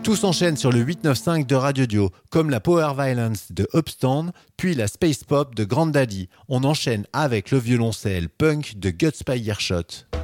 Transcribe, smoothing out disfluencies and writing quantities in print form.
Tout s'enchaîne sur le 895 de Radio Dio, comme la Power Violence de Upstand, puis la Space Pop de Grand Daddy. On enchaîne avec le violoncelle punk de Guts by Earshot.